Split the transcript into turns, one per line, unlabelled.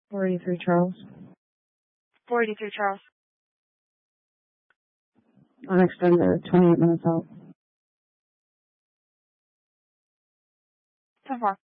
43 Charles.
483 Charles.
On extender, 28 minutes out.
10-4.